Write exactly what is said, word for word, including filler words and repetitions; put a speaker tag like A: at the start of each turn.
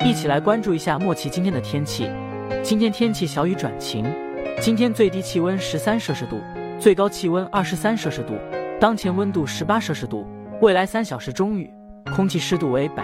A: 一起来关注一下莫奇今天的天气。今天天气小雨转晴，今天最低气温十三摄氏度，最高气温二十三摄氏度，当前温度十八摄氏度，未来三小时中雨，空气湿度为百。